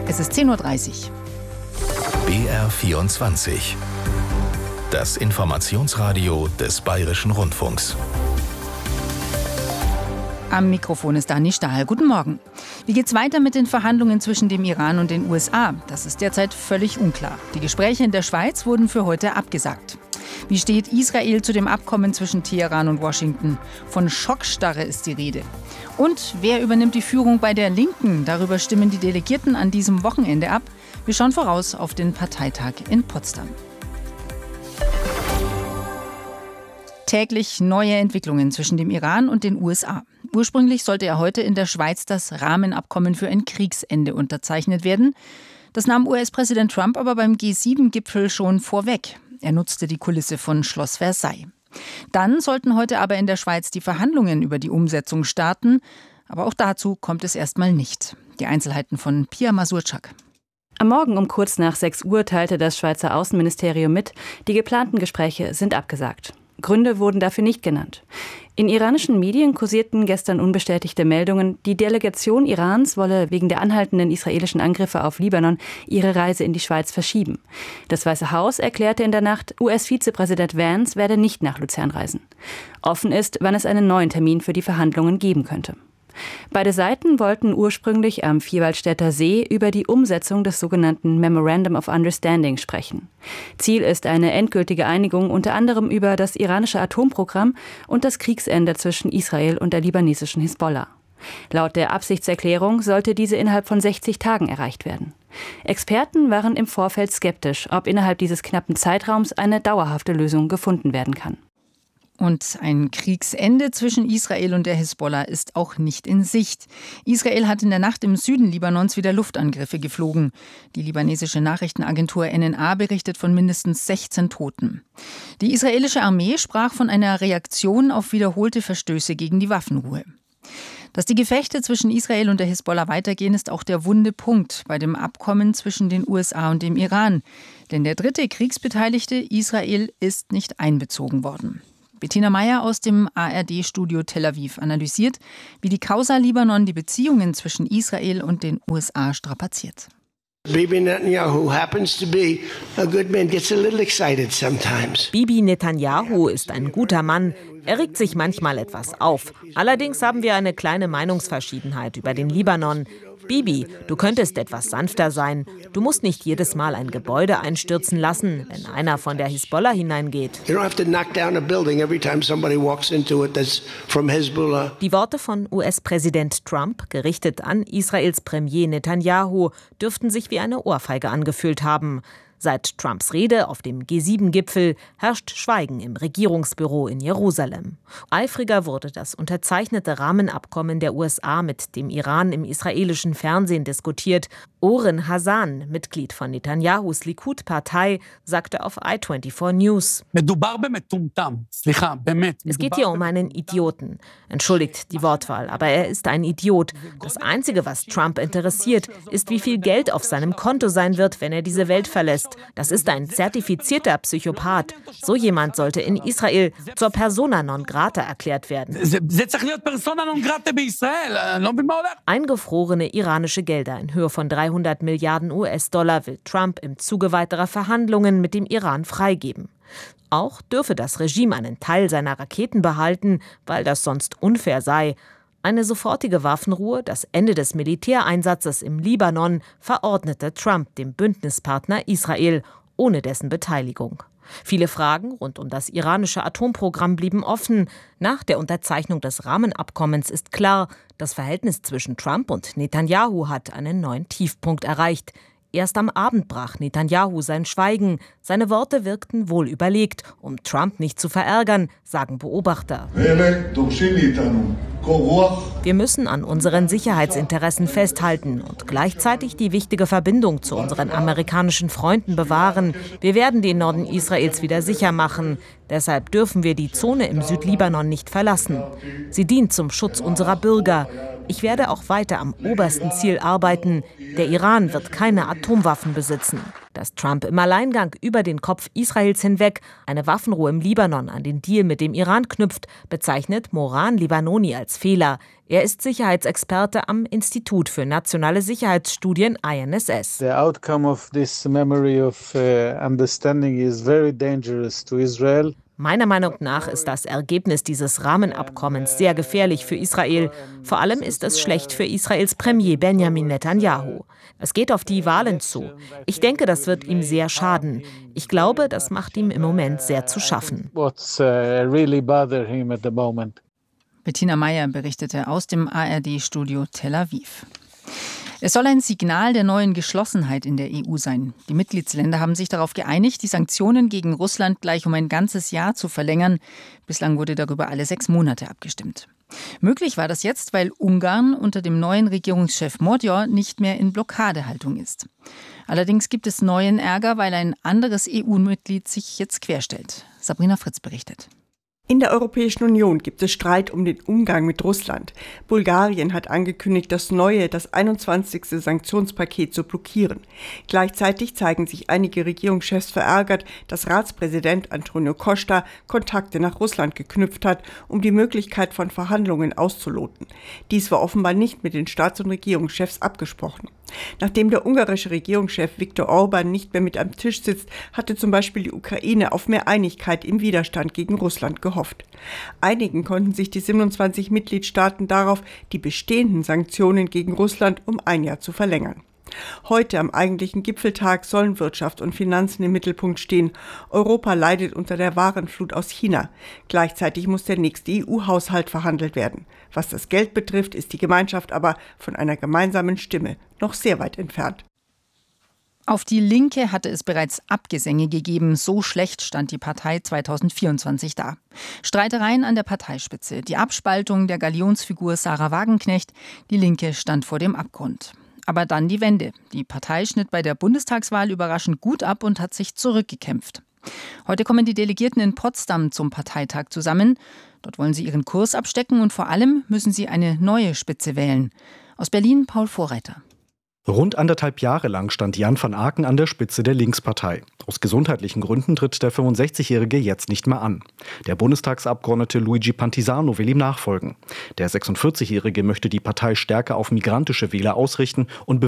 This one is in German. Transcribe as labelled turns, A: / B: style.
A: Es ist 10:30 Uhr.
B: BR24. Das Informationsradio des Bayerischen Rundfunks.
A: Am Mikrofon ist Dani Stahl. Guten Morgen. Wie geht's weiter mit den Verhandlungen zwischen dem Iran und den USA? Das ist derzeit völlig unklar. Die Gespräche in der Schweiz wurden für heute abgesagt. Wie steht Israel zu dem Abkommen zwischen Teheran und Washington? Von Schockstarre ist die Rede. Und wer übernimmt die Führung bei der Linken? Darüber stimmen die Delegierten an diesem Wochenende ab. Wir schauen voraus auf den Parteitag in Potsdam. Täglich neue Entwicklungen zwischen dem Iran und den USA. Ursprünglich sollte ja heute in der Schweiz das Rahmenabkommen für ein Kriegsende unterzeichnet werden. Das nahm US-Präsident Trump aber beim G7-Gipfel schon vorweg. Er nutzte die Kulisse von Schloss Versailles. Dann sollten heute aber in der Schweiz die Verhandlungen über die Umsetzung starten. Aber auch dazu kommt es erstmal nicht. Die Einzelheiten von Pia Masurczak.
C: Am Morgen um kurz nach 6 Uhr teilte das Schweizer Außenministerium mit, die geplanten Gespräche sind abgesagt. Gründe wurden dafür nicht genannt. In iranischen Medien kursierten gestern unbestätigte Meldungen, die Delegation Irans wolle wegen der anhaltenden israelischen Angriffe auf Libanon ihre Reise in die Schweiz verschieben. Das Weiße Haus erklärte in der Nacht, US-Vizepräsident Vance werde nicht nach Luzern reisen. Offen ist, wann es einen neuen Termin für die Verhandlungen geben könnte. Beide Seiten wollten ursprünglich am Vierwaldstätter See über die Umsetzung des sogenannten Memorandum of Understanding sprechen. Ziel ist eine endgültige Einigung unter anderem über das iranische Atomprogramm und das Kriegsende zwischen Israel und der libanesischen Hisbollah. Laut der Absichtserklärung sollte diese innerhalb von 60 Tagen erreicht werden. Experten waren im Vorfeld skeptisch, ob innerhalb dieses knappen Zeitraums eine dauerhafte Lösung gefunden werden kann.
A: Und ein Kriegsende zwischen Israel und der Hisbollah ist auch nicht in Sicht. Israel hat in der Nacht im Süden Libanons wieder Luftangriffe geflogen. Die libanesische Nachrichtenagentur NNA berichtet von mindestens 16 Toten. Die israelische Armee sprach von einer Reaktion auf wiederholte Verstöße gegen die Waffenruhe. Dass die Gefechte zwischen Israel und der Hisbollah weitergehen, ist auch der wunde Punkt bei dem Abkommen zwischen den USA und dem Iran. Denn der dritte Kriegsbeteiligte, Israel, ist nicht einbezogen worden. Bettina Meyer aus dem ARD-Studio Tel Aviv analysiert, wie die Causa Libanon die Beziehungen zwischen Israel und den USA strapaziert.
D: Bibi Netanyahu happens to be a good man, gets a little excited sometimes.
E: Bibi Netanyahu ist ein guter Mann. Er regt sich manchmal etwas auf. Allerdings haben wir eine kleine Meinungsverschiedenheit über den Libanon. Bibi, du könntest etwas sanfter sein. Du musst nicht jedes Mal ein Gebäude einstürzen lassen, wenn einer von der Hisbollah hineingeht. Die Worte von US-Präsident Trump, gerichtet an Israels Premier Netanyahu, dürften sich wie eine Ohrfeige angefühlt haben. Seit Trumps Rede auf dem G7-Gipfel herrscht Schweigen im Regierungsbüro in Jerusalem. Eifriger wurde das unterzeichnete Rahmenabkommen der USA mit dem Iran im israelischen Fernsehen diskutiert. Oren Hazan, Mitglied von Netanyahus Likud-Partei, sagte auf i24 News: Es geht hier um einen Idioten. Entschuldigt die Wortwahl, aber er ist ein Idiot. Das Einzige, was Trump interessiert, ist, wie viel Geld auf seinem Konto sein wird, wenn er diese Welt verlässt. Das ist ein zertifizierter Psychopath. So jemand sollte in Israel zur Persona non grata erklärt werden. Eingefrorene iranische Gelder in Höhe von 300 Milliarden US-Dollar will Trump im Zuge weiterer Verhandlungen mit dem Iran freigeben. Auch dürfe das Regime einen Teil seiner Raketen behalten, weil das sonst unfair sei. Eine sofortige Waffenruhe, das Ende des Militäreinsatzes im Libanon, verordnete Trump dem Bündnispartner Israel, ohne dessen Beteiligung. Viele Fragen rund um das iranische Atomprogramm blieben offen. Nach der Unterzeichnung des Rahmenabkommens ist klar, das Verhältnis zwischen Trump und Netanyahu hat einen neuen Tiefpunkt erreicht. Erst am Abend brach Netanyahu sein Schweigen. Seine Worte wirkten wohl überlegt, um Trump nicht zu verärgern, sagen Beobachter. Wir müssen an unseren Sicherheitsinteressen festhalten und gleichzeitig die wichtige Verbindung zu unseren amerikanischen Freunden bewahren. Wir werden den Norden Israels wieder sicher machen. Deshalb dürfen wir die Zone im Südlibanon nicht verlassen. Sie dient zum Schutz unserer Bürger. Ich werde auch weiter am obersten Ziel arbeiten. Der Iran wird keine Atomwaffen besitzen. Dass Trump im Alleingang über den Kopf Israels hinweg eine Waffenruhe im Libanon an den Deal mit dem Iran knüpft, bezeichnet Moran Libanoni als Fehler. Er ist Sicherheitsexperte am Institut für nationale Sicherheitsstudien INSS.
F: The outcome of this memory of understanding is very dangerous to Israel.
E: Meiner Meinung nach ist das Ergebnis dieses Rahmenabkommens sehr gefährlich für Israel. Vor allem ist es schlecht für Israels Premier Benjamin Netanyahu. Es geht auf die Wahlen zu. Ich denke, das wird ihm sehr schaden. Ich glaube, das macht ihm im Moment sehr zu schaffen.
A: Bettina Meyer berichtete aus dem ARD-Studio Tel Aviv. Es soll ein Signal der neuen Geschlossenheit in der EU sein. Die Mitgliedsländer haben sich darauf geeinigt, die Sanktionen gegen Russland gleich um ein ganzes Jahr zu verlängern. Bislang wurde darüber alle 6 Monate abgestimmt. Möglich war das jetzt, weil Ungarn unter dem neuen Regierungschef Magyar nicht mehr in Blockadehaltung ist. Allerdings gibt es neuen Ärger, weil ein anderes EU-Mitglied sich jetzt querstellt. Sabrina Fritz berichtet.
G: In der Europäischen Union gibt es Streit um den Umgang mit Russland. Bulgarien hat angekündigt, das 21. Sanktionspaket zu blockieren. Gleichzeitig zeigen sich einige Regierungschefs verärgert, dass Ratspräsident Antonio Costa Kontakte nach Russland geknüpft hat, um die Möglichkeit von Verhandlungen auszuloten. Dies war offenbar nicht mit den Staats- und Regierungschefs abgesprochen. Nachdem der ungarische Regierungschef Viktor Orbán nicht mehr mit am Tisch sitzt, hatte zum Beispiel die Ukraine auf mehr Einigkeit im Widerstand gegen Russland gehofft. Einigen konnten sich die 27 Mitgliedstaaten darauf, die bestehenden Sanktionen gegen Russland um 1 Jahr zu verlängern. Heute am eigentlichen Gipfeltag sollen Wirtschaft und Finanzen im Mittelpunkt stehen. Europa leidet unter der Warenflut aus China. Gleichzeitig muss der nächste EU-Haushalt verhandelt werden. Was das Geld betrifft, ist die Gemeinschaft aber von einer gemeinsamen Stimme noch sehr weit entfernt.
A: Auf die Linke hatte es bereits Abgesänge gegeben. So schlecht stand die Partei 2024 da. Streitereien an der Parteispitze, die Abspaltung der Galionsfigur Sarah Wagenknecht, die Linke stand vor dem Abgrund. Aber dann die Wende. Die Partei schnitt bei der Bundestagswahl überraschend gut ab und hat sich zurückgekämpft. Heute kommen die Delegierten in Potsdam zum Parteitag zusammen. Dort wollen sie ihren Kurs abstecken und vor allem müssen sie eine neue Spitze wählen. Aus Berlin Paul Vorreiter.
H: Rund 1,5 Jahre lang stand Jan van Aken an der Spitze der Linkspartei. Aus gesundheitlichen Gründen tritt der 65-Jährige jetzt nicht mehr an. Der Bundestagsabgeordnete Luigi Pantisano will ihm nachfolgen. Der 46-Jährige möchte die Partei stärker auf migrantische Wähler ausrichten und